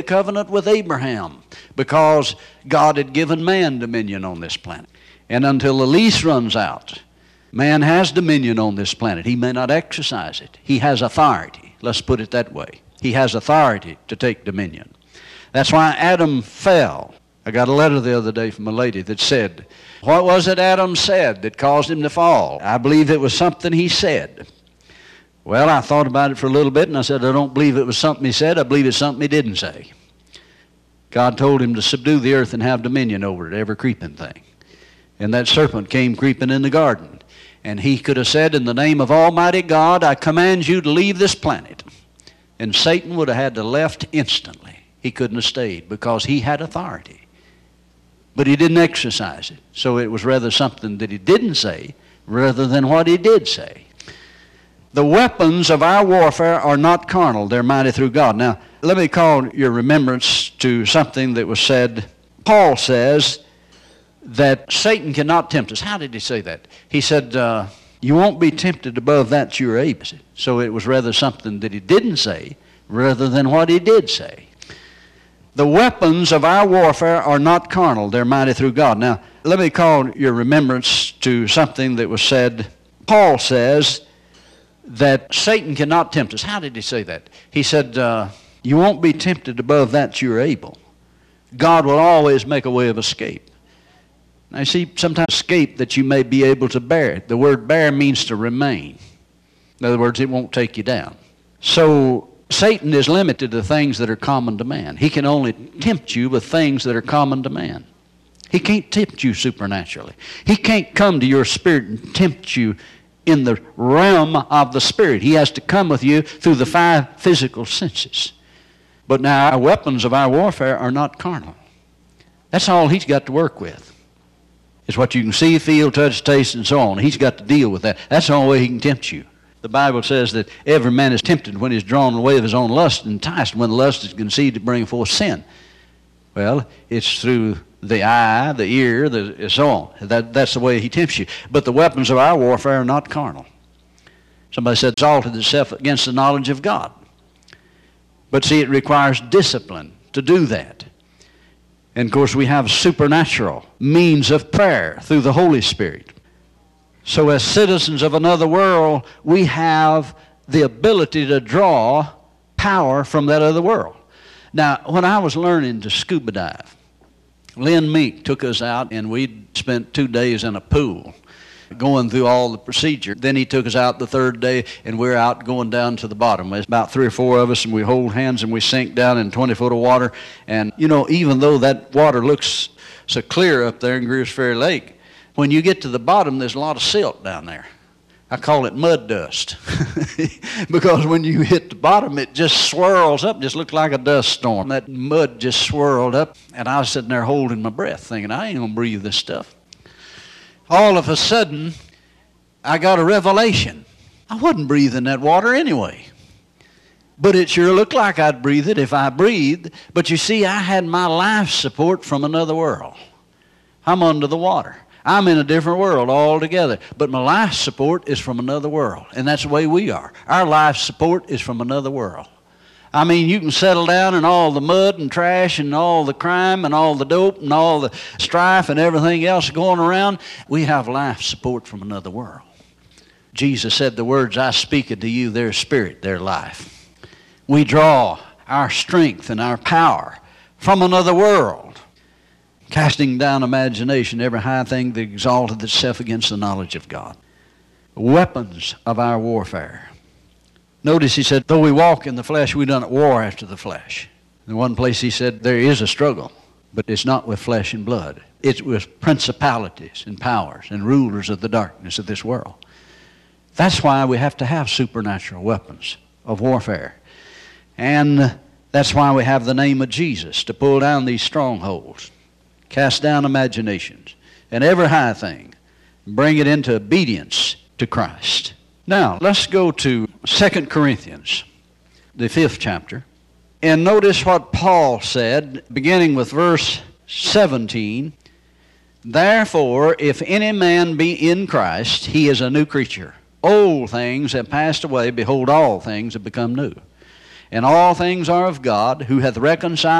covenant with Abraham because God had given man dominion on this planet. And until the lease runs out, man has dominion on this planet. He may not exercise it. He has authority. Let's put it that way. He has authority to take dominion. That's why Adam fell. I got a letter the other day from a lady that said, what was it Adam said that caused him to fall? I believe it was something he said. Well, I thought about it for a little bit, and I said, I don't believe it was something he said. I believe it's something he didn't say. God told him to subdue the earth and have dominion over it, every creeping thing. And that serpent came creeping in the garden. And he could have said, in the name of Almighty God, I command you to leave this planet. And Satan would have had to left instantly. He couldn't have stayed because he had authority. But he didn't exercise it. So it was rather something that he didn't say rather than what he did say. The weapons of our warfare are not carnal. They're mighty through God. Now, let me call your remembrance to something that was said. Paul says that Satan cannot tempt us. How did he say that? He said, you won't be tempted above that you're able. So it was rather something that he didn't say rather than what he did say. The weapons of our warfare are not carnal. They're mighty through God. Now, let me call your remembrance to something that was said. Paul says that Satan cannot tempt us. How did he say that? He said, you won't be tempted above that you're able. God will always make a way of escape. Now, you see, sometimes escape that you may be able to bear. The word bear means to remain. In other words, it won't take you down. So, Satan is limited to things that are common to man. He can only tempt you with things that are common to man. He can't tempt you supernaturally. He can't come to your spirit and tempt you in the realm of the spirit. He has to come with you through the five physical senses. But now our weapons of our warfare are not carnal. That's all he's got to work with. It's what you can see, feel, touch, taste, and so on. He's got to deal with that. That's the only way he can tempt you. The Bible says that every man is tempted when he's drawn away of his own lust and enticed when the lust is conceived to bring forth sin. Well, it's through the eye, the ear, and so on. That's the way he tempts you. But the weapons of our warfare are not carnal. Somebody said, exalted itself against the knowledge of God. But see, it requires discipline to do that. And of course, we have supernatural means of prayer through the Holy Spirit. So as citizens of another world, we have the ability to draw power from that other world. Now, when I was learning to scuba dive, Lynn Meek took us out, and we spent 2 days in a pool going through all the procedure. Then he took us out the third day, and we're out going down to the bottom. There's about 3 or 4 of us, and we hold hands, and we sink down in 20 foot of water. And, you know, even though that water looks so clear up there in Greers Ferry Lake, when you get to the bottom, there's a lot of silt down there. I call it mud dust. Because when you hit the bottom, it just swirls up, just looks like a dust storm. That mud just swirled up, and I was sitting there holding my breath, thinking, I ain't going to breathe this stuff. All of a sudden, I got a revelation. I wasn't breathing that water anyway. But it sure looked like I'd breathe it if I breathed. But you see, I had my life support from another world. I'm under the water. I'm in a different world altogether. But my life support is from another world. And that's the way we are. Our life support is from another world. I mean, you can settle down in all the mud and trash and all the crime and all the dope and all the strife and everything else going around. We have life support from another world. Jesus said, the words I speak unto you, their spirit, their life. We draw our strength and our power from another world. Casting down imagination, every high thing that exalteth itself against the knowledge of God. Weapons of our warfare. Notice he said, though we walk in the flesh, we don't war after the flesh. In one place he said, there is a struggle, but it's not with flesh and blood. It's with principalities and powers and rulers of the darkness of this world. That's why we have to have supernatural weapons of warfare. And that's why we have the name of Jesus to pull down these strongholds. Cast down imaginations and every high thing, bring it into obedience to Christ. Now, let's go to 2 Corinthians, the 5th chapter, and notice what Paul said, beginning with verse 17. Therefore, if any man be in Christ, he is a new creature. Old things have passed away, behold, all things have become new. And all things are of God, who hath reconciled